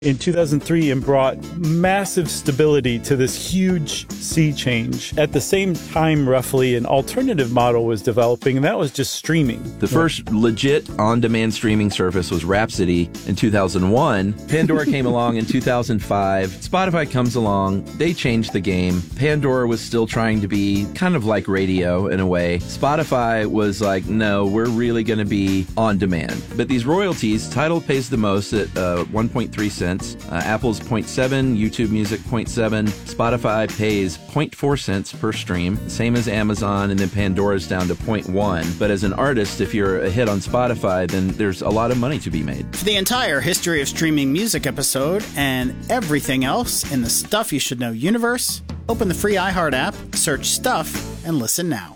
in 2003 and brought massive stability to this huge sea change. At the same time, roughly, an alternative model was developing, and that was just streaming. The first legit on-demand streaming service was Rhapsody in 2001. Pandora came along in 2005. Spotify comes along. They changed the game. Pandora was still trying to be kind of like radio in a way. Spotify was like, no, we're really going to be on demand. But these royalties, Tidal pays the most at 1.3 cents. Apple's 0.7, YouTube Music 0.7, Spotify pays 0.4 cents per stream, same as Amazon, and then Pandora's down to 0.1. But as an artist, if you're a hit on Spotify, then there's a lot of money to be made. For the entire History of Streaming Music episode and everything else in the Stuff You Should Know universe, open the free iHeart app, search Stuff, and listen now.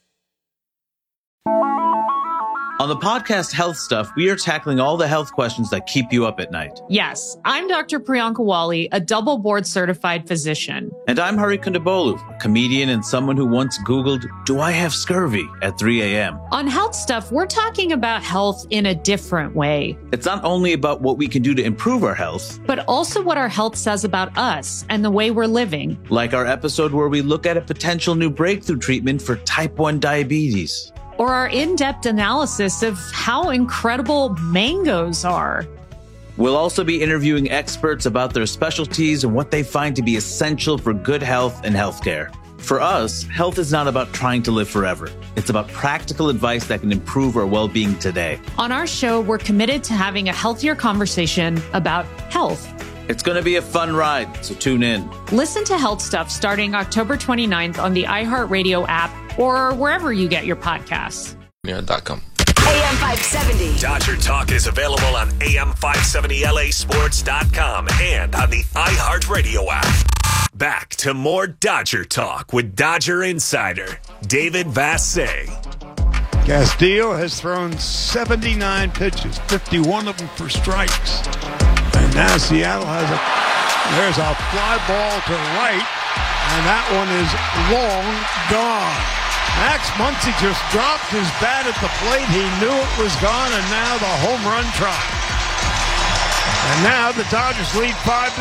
On the podcast Health Stuff, we are tackling all the health questions that keep you up at night. Yes, I'm Dr. Priyanka Wali, a double board certified physician. And I'm Hari Kondabolu, a comedian and someone who once Googled, "Do I have scurvy?" at 3 a.m. On Health Stuff, we're talking about health in a different way. It's not only about what we can do to improve our health, but also what our health says about us and the way we're living. Like our episode where we look at a potential new breakthrough treatment for type 1 diabetes. Or our in-depth analysis of how incredible mangoes are. We'll also be interviewing experts about their specialties and what they find to be essential for good health and healthcare. For us, health is not about trying to live forever. It's about practical advice that can improve our well-being today. On our show, we're committed to having a healthier conversation about health. It's going to be a fun ride, so tune in. Listen to Health Stuff starting October 29th on the iHeartRadio app or wherever you get your podcasts. AM 570. Dodger Talk is available on AM570LAsports.com and on the iHeartRadio app. Back to more Dodger Talk with Dodger Insider David Vassegh. Castillo has thrown 79 pitches, 51 of them for strikes. And now Seattle has there's a fly ball to right, and that one is long gone. Max Muncy just dropped his bat at the plate. He knew it was gone, and now the home run try. And now the Dodgers lead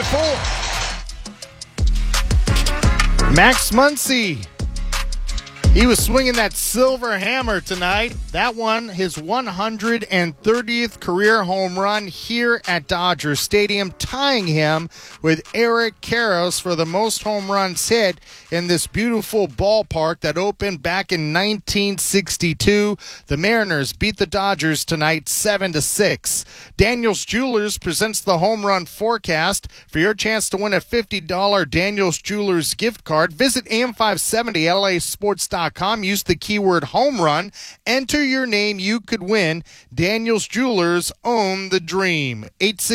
5-4. Max Muncy. He was swinging that silver hammer tonight. That one, his 130th career home run here at Dodger Stadium, tying him with Eric Karros for the most home runs hit in this beautiful ballpark that opened back in 1962. The Mariners beat the Dodgers tonight 7-6. Daniels Jewelers presents the home run forecast. For your chance to win a $50 Daniels Jewelers gift card, visit AM570LAsports.com. Use the keyword home run. Enter your name. You could win. Daniels Jewelers, own the dream.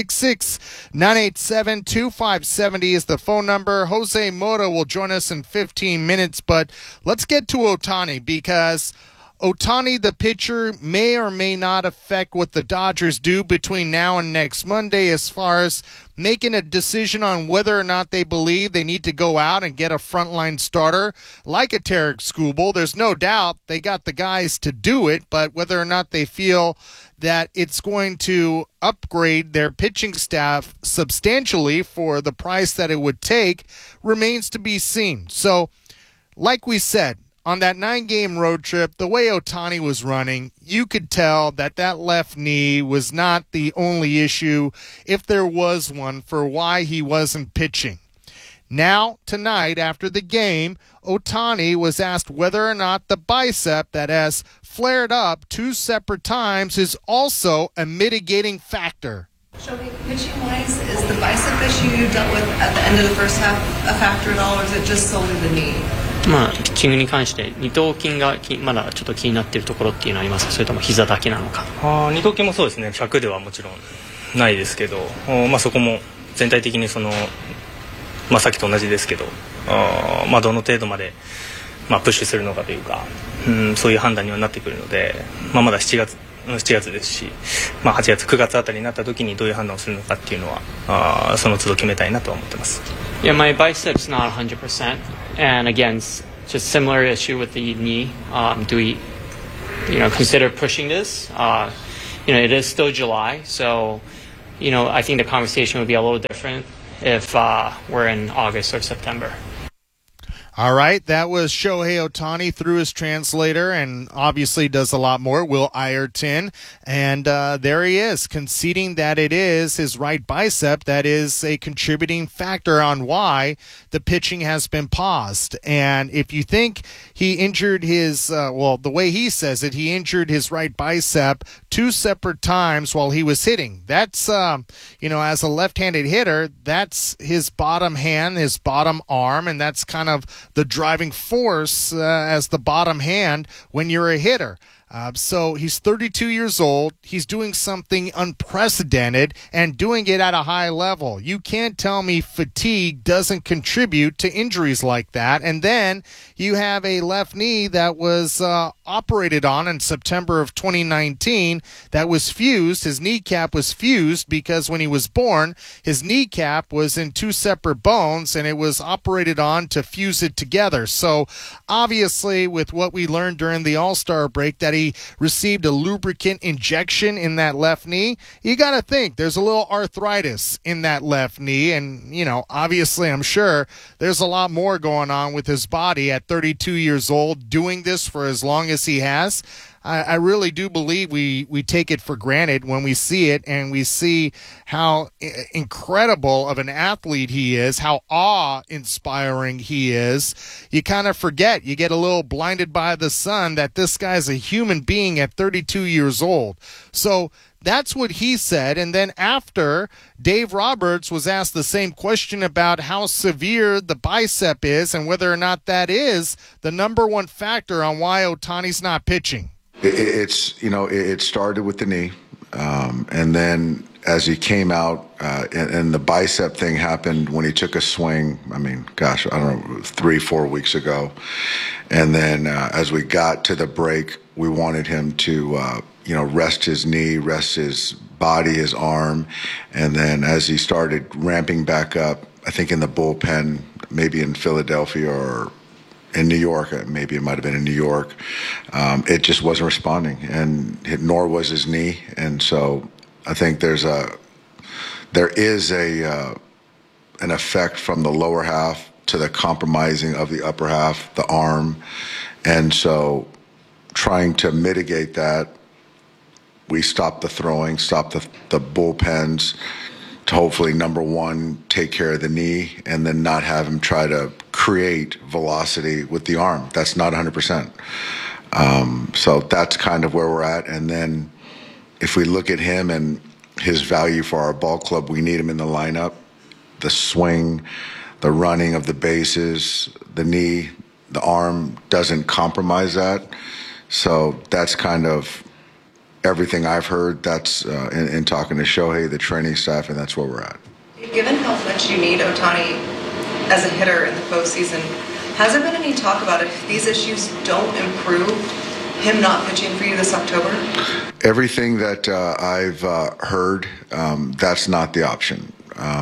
866-987-2570 is the phone number. Jose Mota will join us in 15 minutes, but let's get to Ohtani because Ohtani, the pitcher, may or may not affect what the Dodgers do between now and next Monday as far as making a decision on whether or not they believe they need to go out and get a frontline starter like a Tarek Skubal. There's no doubt they got the guys to do it, but whether or not they feel that it's going to upgrade their pitching staff substantially for the price that it would take remains to be seen. So, like we said, on that 9-game road trip, the way Ohtani was running, you could tell that that left knee was not the only issue, if there was one, for why he wasn't pitching. Now, tonight, after the game, Ohtani was asked whether or not the bicep that has flared up 2 separate times is also a mitigating factor. Shobi, pitching-wise, is the bicep issue you dealt with at the end of the first half a factor at all, or is it just solely the knee? ピッチングに関して二頭筋がまだちょっと気になっているところっていうのはありますか、それとも膝だけなのか。二頭筋もそうですね、100ではもちろんないですけど、そこも全体的にさっきと同じですけど、どの程度までプッシュするのかというか、そういう判断にはなってくるので、まだ7月ですし、8月9月あたりになった時にどういう判断をするのかっていうのはその都度決めたいなとは思ってます。 Yeah, my bicep's not 100%, and again, just similar issue with the knee. Do we, consider pushing this? It is still July, so I think the conversation would be a little different if we're in August or September. All right, that was Shohei Ohtani through his translator, and obviously does a lot more, Will Ayrton. And there he is, conceding that it is his right bicep that is a contributing factor on why the pitching has been paused. And if you think he injured his, the way he says it, he injured his right bicep 2 separate times while he was hitting. That's, as a left-handed hitter, that's his bottom hand, his bottom arm, and that's kind of the driving force as the bottom hand when you're a hitter. So he's 32 years old. He's doing something unprecedented and doing it at a high level. You can't tell me fatigue doesn't contribute to injuries like that. And then you have a left knee that was operated on in September of 2019 that was fused. His kneecap was fused because when he was born, his kneecap was in 2 separate bones and it was operated on to fuse it together. So obviously with what we learned during the All-Star break that he received a lubricant injection in that left knee, you got to think there's a little arthritis in that left knee. And, obviously I'm sure there's a lot more going on with his body at 32 years old, doing this for as long as he has. I really do believe we take it for granted when we see it, and we see how incredible of an athlete he is, how awe-inspiring he is. You kind of forget, you get a little blinded by the sun that this guy's a human being at 32 years old. So that's what he said. And then after, Dave Roberts was asked the same question about how severe the bicep is and whether or not that is the number one factor on why Ohtani's not pitching. It started with the knee, and then as he came out, and the bicep thing happened when he took a swing, 3-4 weeks ago. And then as we got to the break, we wanted him to, rest his knee, rest his body, his arm. And then as he started ramping back up, I think in the bullpen, maybe in Philadelphia or in New York, maybe it might have been in New York, it just wasn't responding, and nor was his knee. And so I think there is an effect from the lower half to the compromising of the upper half, the arm. And so trying to mitigate that, we stopped the throwing, stopped the bullpens, to hopefully, number one, take care of the knee, and then not have him try to create velocity with the arm. That's not 100%. So that's kind of where we're at. And then if we look at him and his value for our ball club, we need him in the lineup. The swing, the running of the bases, the knee, the arm doesn't compromise that. So that's kind of everything I've heard. That's in talking to Shohei, the training staff, and that's where we're at. Given how much you need Ohtani as a hitter in the postseason, has there been any talk about if these issues don't improve, him not pitching for you this October? Everything that I've heard, that's not the option.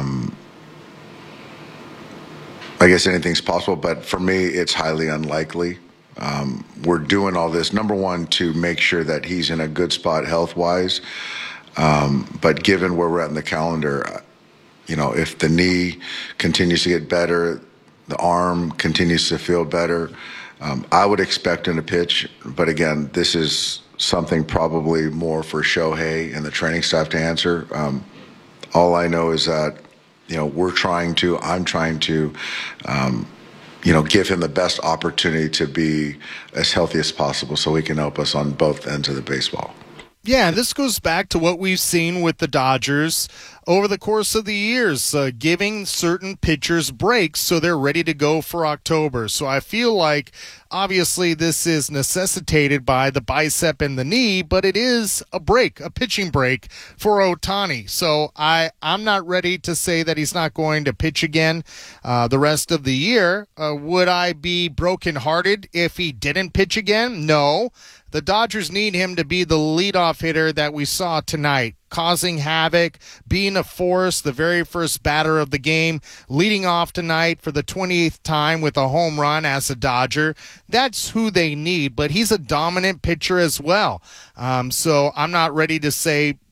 I guess anything's possible, but for me, it's highly unlikely. We're doing all this, number one, to make sure that he's in a good spot health-wise. But given where we're at in the calendar, if the knee continues to get better, the arm continues to feel better, I would expect him to pitch. But again, this is something probably more for Shohei and the training staff to answer. All I know is that, I'm trying to, give him the best opportunity to be as healthy as possible so he can help us on both ends of the baseball. Yeah, this goes back to what we've seen with the Dodgers over the course of the years, giving certain pitchers breaks so they're ready to go for October. So I feel like obviously this is necessitated by the bicep and the knee, but it is a break, a pitching break for Ohtani. So I'm not ready to say that he's not going to pitch again the rest of the year. Would I be brokenhearted if he didn't pitch again? No. The Dodgers need him to be the leadoff hitter that we saw tonight, causing havoc, being a force, the very first batter of the game, leading off tonight for the 28th time with a home run as a Dodger. That's who they need, but he's a dominant pitcher as well. So I'm not ready to say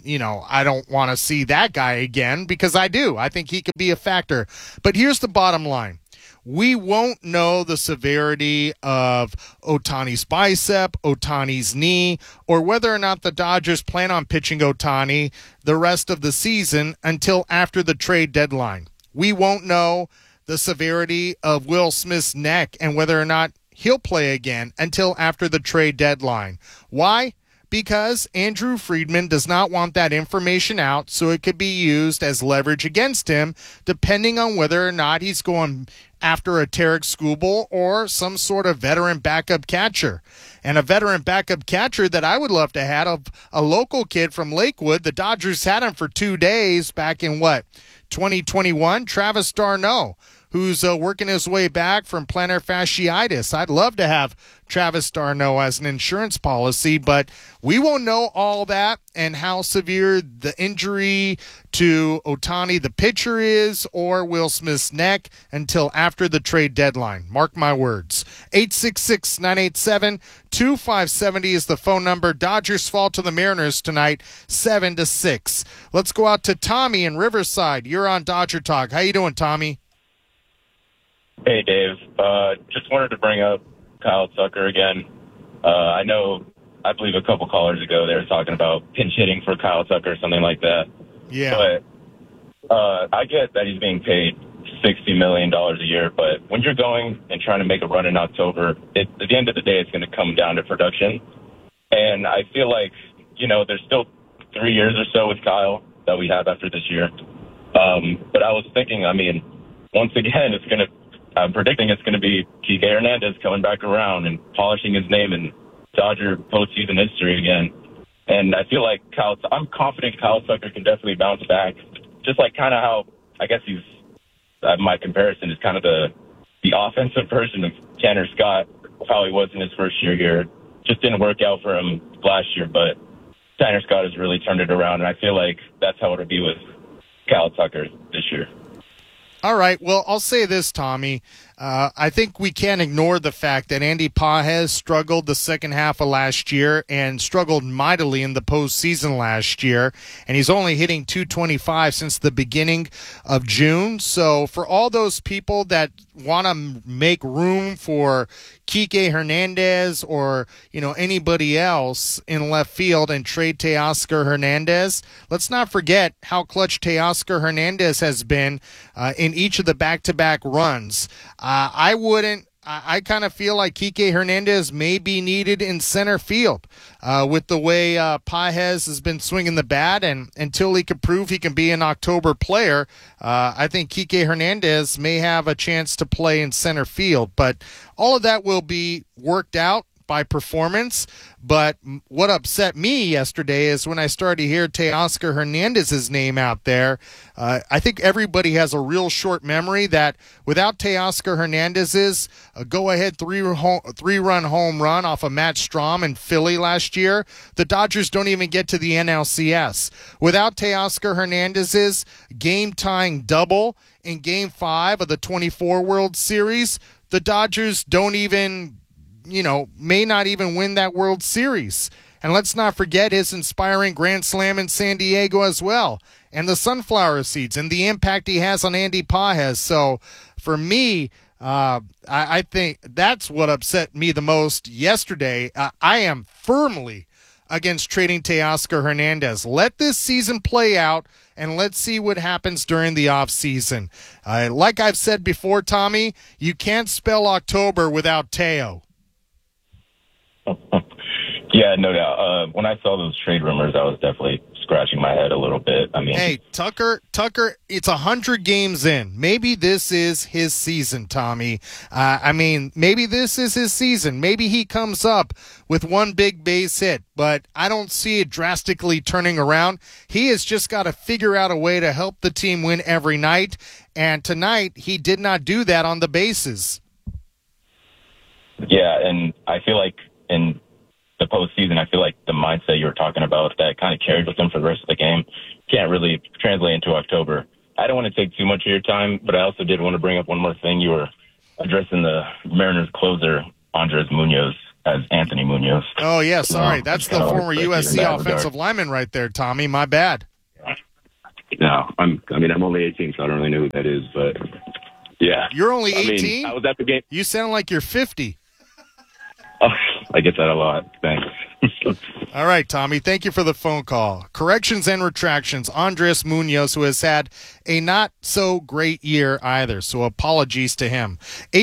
I don't want to see that guy again because I do. I think he could be a factor. But here's the bottom line. We won't know the severity of Ohtani's bicep, Ohtani's knee, or whether or not the Dodgers plan on pitching Ohtani the rest of the season until after the trade deadline. We won't know the severity of Will Smith's neck and whether or not he'll play again until after the trade deadline. Why? Because Andrew Friedman does not want that information out so it could be used as leverage against him depending on whether or not he's going after a Tarek Skubal or some sort of veteran backup catcher. And a veteran backup catcher that I would love to have, a local kid from Lakewood. The Dodgers had him for 2 days back in 2021, Travis d'Arnaud, who's working his way back from plantar fasciitis. I'd love to have Travis d'Arnaud as an insurance policy, but we won't know all that and how severe the injury to Ohtani, the pitcher, is, or Will Smith's neck until after the trade deadline. Mark my words. 866-987-2570 is the phone number. Dodgers fall to the Mariners tonight, 7-6. Let's go out to Tommy in Riverside. You're on Dodger Talk. How you doing, Tommy? Hey, Dave. Just wanted to bring up Kyle Tucker again. I believe a couple callers ago they were talking about pinch hitting for Kyle Tucker or something like that. Yeah. But I get that he's being paid $60 million a year, but when you're going and trying to make a run in October, at the end of the day, it's going to come down to production. And I feel like, there's still 3 years or so with Kyle that we have after this year. But I was thinking, once again, I'm predicting it's going to be Kike Hernandez coming back around and polishing his name in Dodger postseason history again. And I feel like I'm confident Kyle Tucker can definitely bounce back. Just like kind of how, I guess my comparison is kind of the offensive version of Tanner Scott, how he was in his first year here. Just didn't work out for him last year, but Tanner Scott has really turned it around. And I feel like that's how it'll be with Kyle Tucker this year. All right. Well, I'll say this, Tommy. I think we can't ignore the fact that Andy Pages struggled the second half of last year and struggled mightily in the postseason last year. And he's only hitting .225 since the beginning of June. So for all those people that want to make room for Kike Hernandez or, anybody else in left field and trade Teoscar Hernandez, let's not forget how clutch Teoscar Hernandez has been in each of the back-to-back runs. I kind of feel like Kike Hernandez may be needed in center field with the way Pages has been swinging the bat, and until he can prove he can be an October player, I think Kike Hernandez may have a chance to play in center field. But all of that will be worked out by performance. But what upset me yesterday is when I started to hear Teoscar Hernandez's name out there. I think everybody has a real short memory that without Teoscar Hernandez's go-ahead three-run home run off of Matt Strahm in Philly last year, the Dodgers don't even get to the NLCS. Without Teoscar Hernandez's game-tying double in Game 5 of the 24 World Series, the Dodgers don't even may not even win that World Series. And let's not forget his inspiring grand slam in San Diego as well, and the sunflower seeds and the impact he has on Andy Pages. So for me, I think that's what upset me the most yesterday. I am firmly against trading Teoscar Hernandez. Let this season play out, and let's see what happens during the offseason. Like I've said before, Tommy, you can't spell October without Teo. Yeah, no doubt. When I saw those trade rumors, I was definitely scratching my head a little bit. Hey, Tucker, it's 100 games in. Maybe this is his season, Tommy. Maybe this is his season. Maybe he comes up with one big base hit, but I don't see it drastically turning around. He has just got to figure out a way to help the team win every night, and tonight he did not do that on the bases. Yeah, and I feel like in the postseason, I feel like the mindset you were talking about that kind of carried with him for the rest of the game can't really translate into October. I don't want to take too much of your time, but I also did want to bring up one more thing. You were addressing the Mariners closer, Andres Munoz. as Anthony Munoz. Oh, yeah, sorry. That's the former in USC that offensive regard. lineman right there, Tommy. My bad. No, I'm only 18, so I don't really know who that is, but yeah. You're only 18? I was at the game. You sound like you're 50. Oh, I get that a lot. Thanks. All right, Tommy, thank you for the phone call. Corrections and retractions, Andres Munoz, who has had a not-so-great year either, so apologies to him.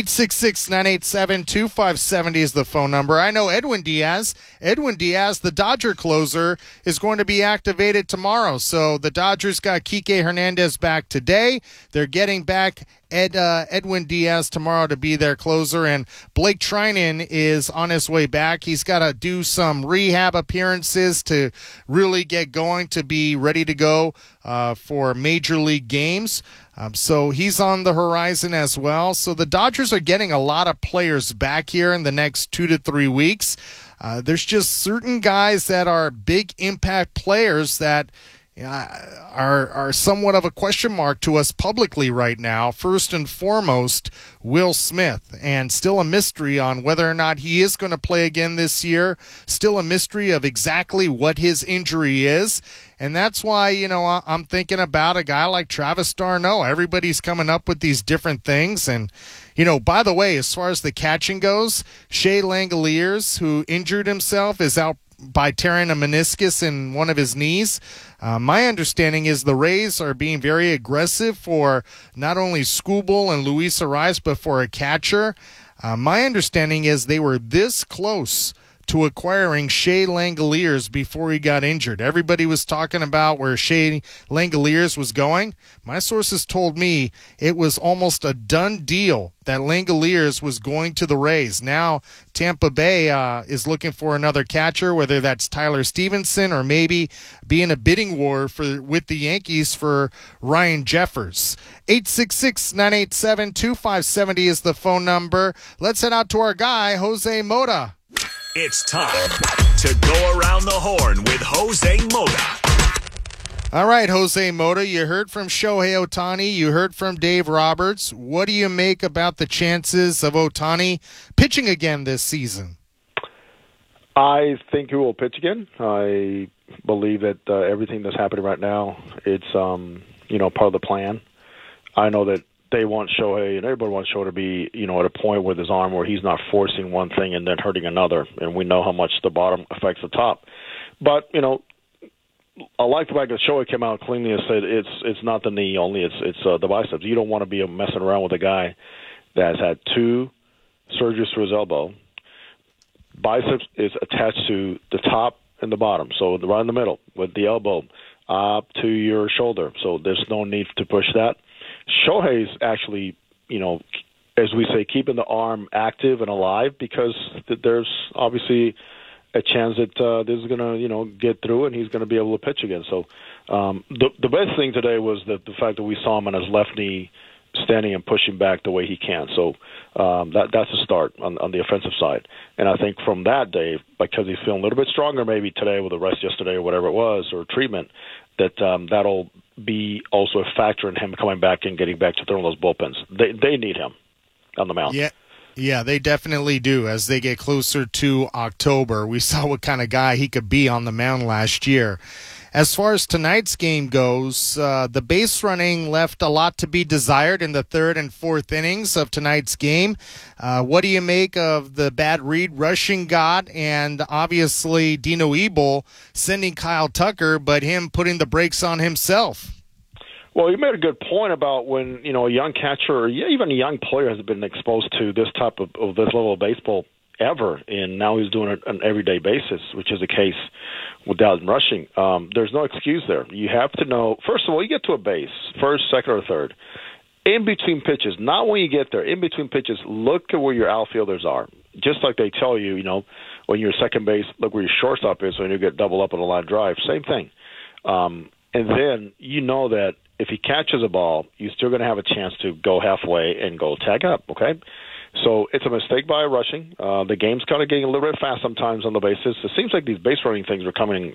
866-987-2570 is the phone number. I know Edwin Diaz, the Dodger closer, is going to be activated tomorrow. So the Dodgers got Kike Hernandez back today. They're getting back Edwin Diaz tomorrow to be their closer, and Blake Treinen is on his way back. He's got to do some rehab appearances to really get going, to be ready to go for major league games. So he's on the horizon as well. So the Dodgers are getting a lot of players back here in the next 2 to 3 weeks. There's just certain guys that are big impact players that are somewhat of a question mark to us publicly right now. First and foremost, Will Smith, and still a mystery on whether or not he is going to play again this year. Still a mystery of exactly what his injury is. And that's why, I'm thinking about a guy like Travis d'Arnaud. Everybody's coming up with these different things. And, by the way, as far as the catching goes, Shea Langoliers, who injured himself, is out by tearing a meniscus in one of his knees. My understanding is the Rays are being very aggressive for not only Skubal and Luis Arias, but for a catcher. My understanding is they were this close to acquiring Shea Langoliers before he got injured. Everybody was talking about where Shea Langoliers was going. My sources told me it was almost a done deal that Langoliers was going to the Rays. Now Tampa Bay is looking for another catcher, whether that's Tyler Stevenson or maybe be in a bidding war with the Yankees for Ryan Jeffers. 866-987-2570 is the phone number. Let's head out to our guy, Jose Mota. It's time to go around the horn with Jose Mota. All right, Jose Mota, you heard from Shohei Ohtani. You heard from Dave Roberts. What do you make about the chances of Ohtani pitching again this season? I think he will pitch again. I believe that everything that's happening right now, it's part of the plan. I know that they want Shohei, and everybody wants Shohei to be, at a point with his arm where he's not forcing one thing and then hurting another. And we know how much the bottom affects the top. But, I like the fact that Shohei came out cleanly and said it's not the knee only, it's the biceps. You don't want to be messing around with a guy that has had 2 surgeries to his elbow. Biceps is attached to the top and the bottom, so right in the middle with the elbow up to your shoulder. So there's no need to push that. Shohei's actually, as we say, keeping the arm active and alive because there's obviously a chance that this is going to, get through and he's going to be able to pitch again. So the best thing today was the fact that we saw him on his left knee standing and pushing back the way he can. So that's a start on the offensive side. And I think from that day, because he's feeling a little bit stronger maybe today with the rest yesterday or whatever it was, or treatment, that that'll be also a factor in him coming back and getting back to throwing those bullpens. They need him on the mound. Yeah, they definitely do. As they get closer to October, we saw what kind of guy he could be on the mound last year. As far as tonight's game goes, the base running left a lot to be desired in the 3rd and 4th innings of tonight's game. What do you make of the bad read rushing God and obviously Dino Ebel sending Kyle Tucker, but him putting the brakes on himself? Well, you made a good point about when, a young catcher or even a young player has been exposed to this type of this level of baseball ever, and now he's doing it on an everyday basis, which is the case with Dalton rushing. There's no excuse there. You have to know, first of all, you get to a base, 1st, 2nd, or 3rd. In between pitches, not when you get there, in between pitches, look at where your outfielders are. Just like they tell you, when you're second base, look where your shortstop is when you get double up on a line drive. Same thing. And then you know that if he catches a ball, you're still going to have a chance to go halfway and go tag up, okay? So it's a mistake by rushing. The game's kind of getting a little bit fast sometimes on the bases. It seems like these base running things are coming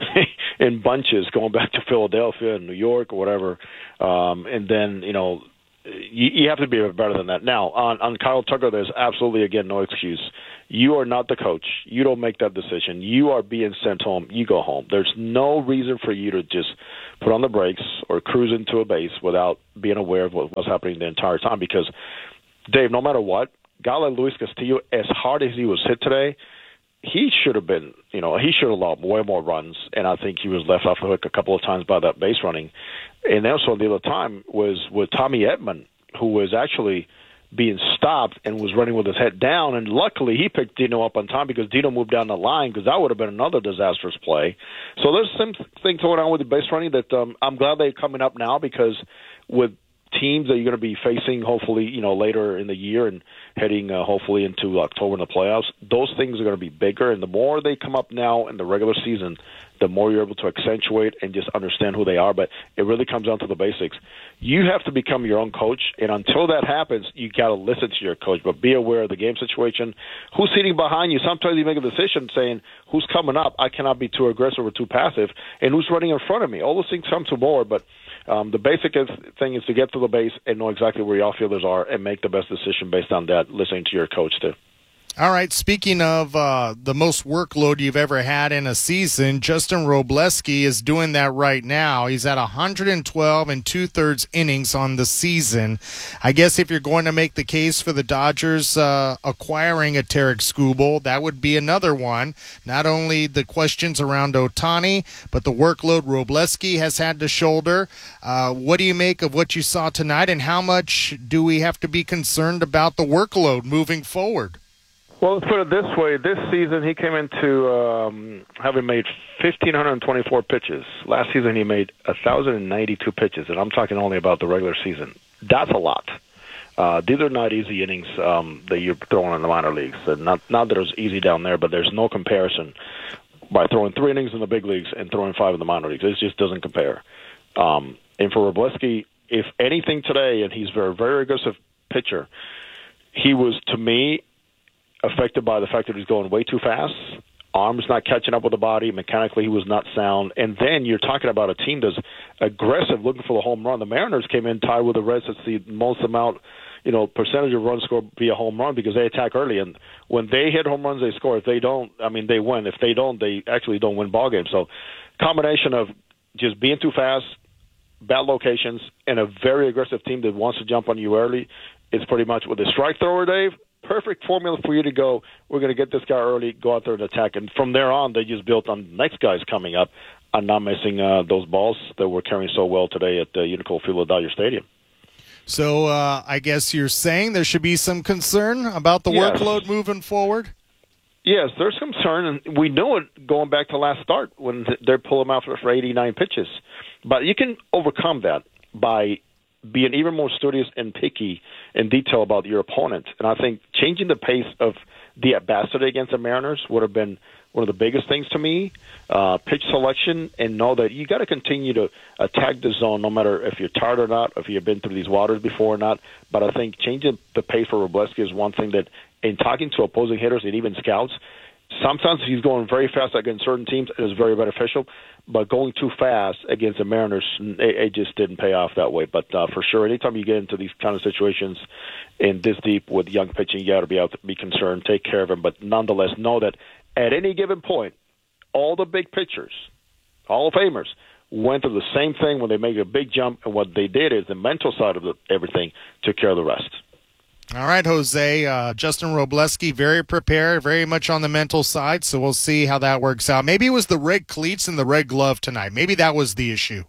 in bunches, going back to Philadelphia and New York or whatever. And then, you have to be better than that. Now, on Kyle Tucker, there's absolutely, again, no excuse. You are not the coach. You don't make that decision. You are being sent home. You go home. There's no reason for you to just put on the brakes or cruise into a base without being aware of what was happening the entire time. Because, Dave, no matter what, a guy like Luis Castillo, as hard as he was hit today, he should have been, he should have allowed way more runs, and I think he was left off the hook a couple of times by that base running. And also the other time was with Tommy Edman, who was actually being stopped and was running with his head down, and luckily he picked Dino up on time because Dino moved down the line, because that would have been another disastrous play. So there's some things going on with the base running that I'm glad they're coming up now, because with teams that you're going to be facing hopefully later in the year and heading hopefully into October in the playoffs, those things are going to be bigger, and the more they come up now in the regular season, the more you're able to accentuate and just understand who they are. But it really comes down to the basics. You have to become your own coach, and until that happens, you got to listen to your coach, but be aware of the game situation, who's sitting behind you. Sometimes you make a decision saying, who's coming up, I cannot be too aggressive or too passive, and who's running in front of me. All those things come to more, but the basic thing is to get to the base and know exactly where your outfielders are and make the best decision based on that, listening to your coach too. All right, speaking of the most workload you've ever had in a season, Justin Robleski is doing that right now. He's at 112 and 2/3 innings on the season. I guess if you're going to make the case for the Dodgers acquiring a Tarik Skubal, that would be another one. Not only the questions around Ohtani, but the workload Robleski has had to shoulder. What do you make of what you saw tonight, and how much do we have to be concerned about the workload moving forward? Well, let's put it this way. This season, he came into having made 1,524 pitches. Last season, he made 1,092 pitches, and I'm talking only about the regular season. That's a lot. These are not easy innings that you're throwing in the minor leagues. Not that it's easy down there, but there's no comparison by throwing 3 innings in the big leagues and throwing 5 in the minor leagues. It just doesn't compare. And for Robleski, if anything today, and he's a very, very aggressive pitcher, he was, to me, affected by the fact that he's going way too fast. Arms not catching up with the body. Mechanically, he was not sound. And then you're talking about a team that's aggressive, looking for the home run. The Mariners came in tied with the Reds. That's the most amount, percentage of runs scored via home run, because they attack early. And when they hit home runs, they score. If they don't, they win. If they don't, they actually don't win ball games. So combination of just being too fast, bad locations, and a very aggressive team that wants to jump on you early, is pretty much with a strike thrower, Dave. Perfect formula for you to go, we're going to get this guy early, go out there and attack. And from there on, they just built on the next guys coming up and not missing those balls that were carrying so well today at Unico Field at Dodger Stadium. So I guess you're saying there should be some concern about the workload moving forward? Yes, there's concern, and we knew it going back to last start when they're pulling him out for 89 pitches. But you can overcome that by being even more studious and picky in detail about your opponent. And I think changing the pace of the at-bats today against the Mariners would have been one of the biggest things to me. Pitch selection, and know that you got to continue to attack the zone no matter if you're tired or not, if you've been through these waters before or not. But I think changing the pace for Robleski is one thing that, in talking to opposing hitters and even scouts, sometimes he's going very fast against certain teams. It is very beneficial. But going too fast against the Mariners, it just didn't pay off that way. But for sure, anytime you get into these kind of situations in this deep with young pitching, you got to be able to be concerned, take care of him. But nonetheless, know that at any given point, all the big pitchers, Hall of Famers, went through the same thing when they make a big jump. And what they did is the mental side of everything took care of the rest. All right, Jose. Justin Robleski, very prepared, very much on the mental side, so we'll see how that works out. Maybe it was the red cleats and the red glove tonight. Maybe that was the issue.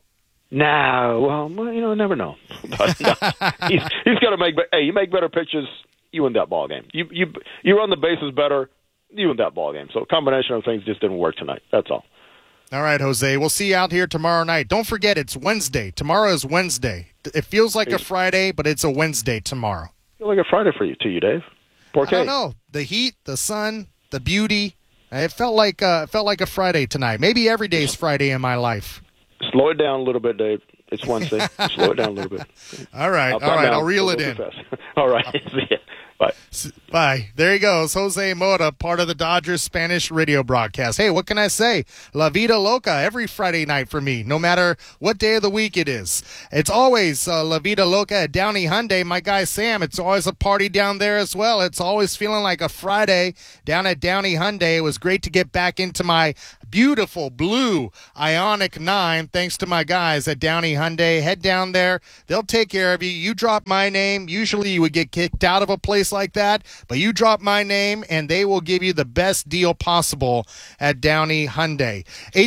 No, well, never know. But, no, he's got to make. Hey, you make better pitches, you win that ball game. You run the bases better, you win that ball game. So a combination of things just didn't work tonight. That's all. All right, Jose. We'll see you out here tomorrow night. Don't forget, it's Wednesday. Tomorrow is Wednesday. It feels like a Friday, but it's a Wednesday tomorrow. Feel like a Friday for you, Dave. I don't know. The heat, the sun, the beauty. It felt like a Friday tonight. Maybe every day is Friday in my life. Slow it down a little bit, Dave. It's Wednesday. Slow it down a little bit. All right. I'll reel it in. All right. See ya. Bye. Bye. There he goes. Jose Mota, part of the Dodgers Spanish radio broadcast. Hey, what can I say? La vida loca every Friday night for me, no matter what day of the week it is. It's always La vida loca at Downey Hyundai. My guy Sam, it's always a party down there as well. It's always feeling like a Friday down at Downey Hyundai. It was great to get back into my beautiful blue Ioniq 9 thanks to my guys at Downey Hyundai. Head down there. They'll take care of you. You drop my name. Usually you would get kicked out of a place like that, but you drop my name and they will give you the best deal possible at Downey Hyundai.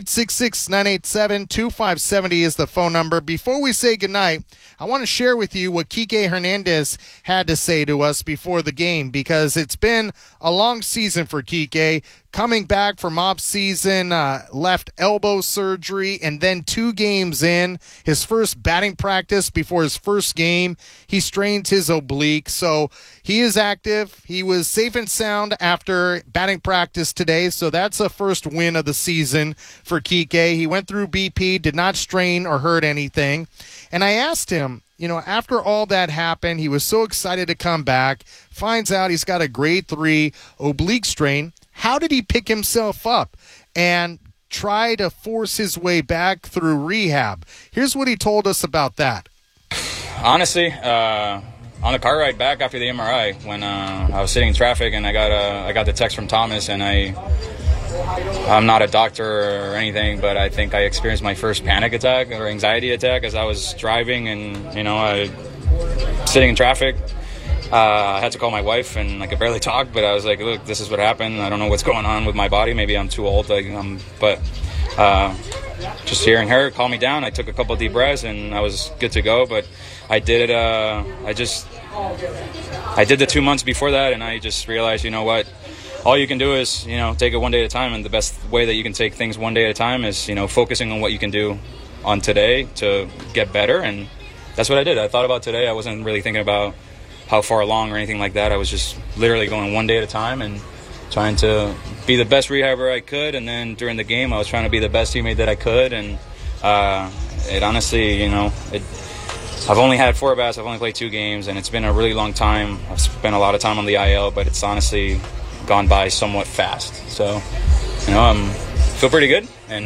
866-987-2570 is the phone number. Before we say goodnight, I want to share with you what Kike Hernandez had to say to us before the game, because it's been a long season for Kike. Coming back from off-season, left elbow surgery, and then 2 games in, his first batting practice before his first game, he strained his oblique. So he is active. He was safe and sound after batting practice today, so that's a first win of the season for Kike. He went through BP, did not strain or hurt anything. And I asked him, after all that happened, he was so excited to come back, finds out he's got a grade 3 oblique strain. How did he pick himself up and try to force his way back through rehab? Here's what he told us about that. Honestly, on the car ride back after the MRI, when I was sitting in traffic and I got the text from Thomas, and I'm not a doctor or anything, but I think I experienced my first panic attack or anxiety attack as I was driving, and I sitting in traffic. I had to call my wife, and I could barely talk, but I was like, look, this is what happened. I don't know what's going on with my body. Maybe I'm too old. But just hearing her calm me down, I took a couple of deep breaths, and I was good to go. But I did it. I did the 2 months before that, and I just realized, you know what? All you can do is, take it one day at a time. And the best way that you can take things one day at a time is, focusing on what you can do on today to get better. And that's what I did. I thought about today. I wasn't really thinking about how far along or anything like that. I was just literally going one day at a time and trying to be the best rehabber I could. And then during the game, I was trying to be the best teammate that I could. And it honestly, I've only had 4 bats. I've only played 2 games, and it's been a really long time. I've spent a lot of time on the IL, but it's honestly gone by somewhat fast. So, I feel pretty good and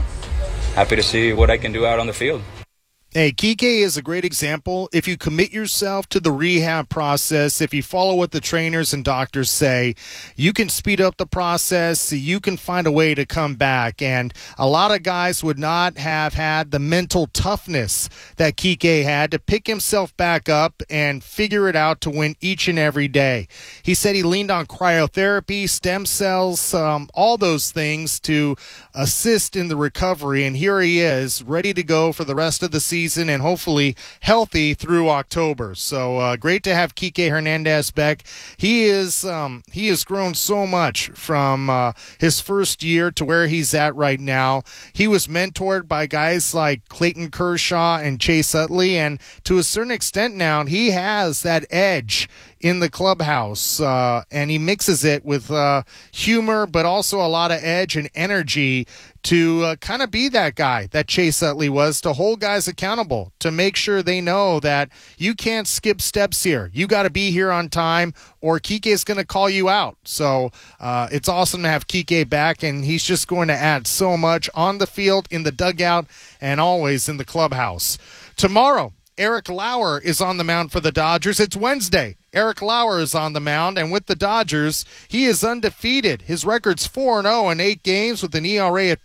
happy to see what I can do out on the field. Hey, Kike is a great example. If you commit yourself to the rehab process, if you follow what the trainers and doctors say, you can speed up the process. You can find a way to come back. And a lot of guys would not have had the mental toughness that Kike had to pick himself back up and figure it out to win each and every day. He said he leaned on cryotherapy, stem cells, all those things to assist in the recovery. And here he is, ready to go for the rest of the season and hopefully healthy through October. So great to have Kike Hernandez back. He has grown so much from his first year to where he's at right now. He was mentored by guys like Clayton Kershaw and Chase Utley, and to a certain extent now he has that edge in the clubhouse, and he mixes it with humor, but also a lot of edge and energy to kind of be that guy that Chase Utley was, to hold guys accountable, to make sure they know that you can't skip steps here. You got to be here on time, or Kike is going to call you out. So it's awesome to have Kike back, and he's just going to add so much on the field, in the dugout, and always in the clubhouse. Tomorrow, Eric Lauer is on the mound for the Dodgers. It's Wednesday. Eric Lauer is on the mound, and with the Dodgers, he is undefeated. His record's 4-0 in 8 games with an ERA at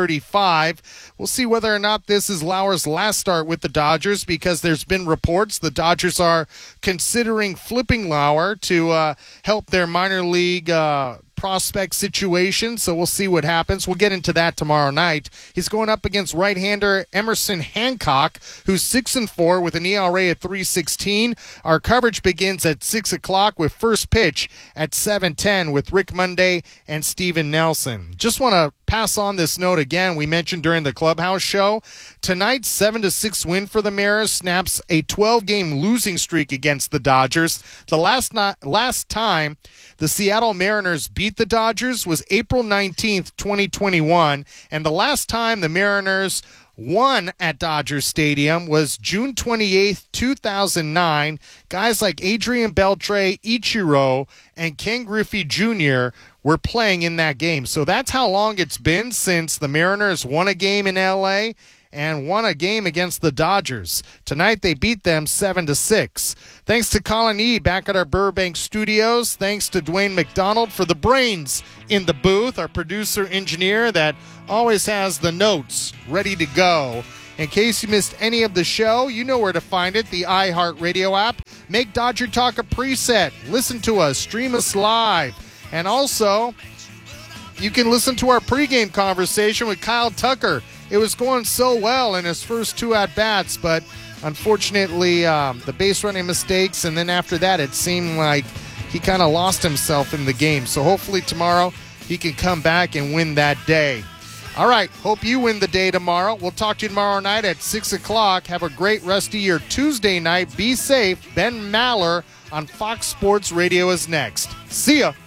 3.35. We'll see whether or not this is Lauer's last start with the Dodgers, because there's been reports the Dodgers are considering flipping Lauer to help their minor league prospect situation, so we'll see what happens. We'll get into that tomorrow night. He's going up against right-hander Emerson Hancock, who's 6-4 with an ERA at 3.16. Our coverage begins at 6 o'clock with first pitch at 7:10 with Rick Monday and Steven Nelson. Just want to pass on this note again. We mentioned during the clubhouse show, tonight's 7-6 win for the Mariners snaps a 12-game losing streak against the Dodgers. The last time the Seattle Mariners beat the Dodgers was April 19th, 2021, and the last time the Mariners won at Dodger Stadium was June 28th, 2009. Guys like Adrian Beltre, Ichiro, and Ken Griffey Jr. were playing in that game. So that's how long it's been since the Mariners won a game in L.A. and won a game against the Dodgers. Tonight they beat them 7-6. Thanks to Colin E. back at our Burbank studios. Thanks to Dwayne McDonald for the brains in the booth, our producer-engineer that always has the notes ready to go. In case you missed any of the show, you know where to find it, the iHeartRadio app. Make Dodger Talk a preset. Listen to us, stream us live. And also, you can listen to our pregame conversation with Kyle Tucker. It was going so well in his first 2 at-bats, but unfortunately, the base running mistakes, and then after that, it seemed like he kind of lost himself in the game. So hopefully tomorrow he can come back and win that day. All right, hope you win the day tomorrow. We'll talk to you tomorrow night at 6 o'clock. Have a great rest of your Tuesday night. Be safe. Ben Maller on Fox Sports Radio is next. See ya.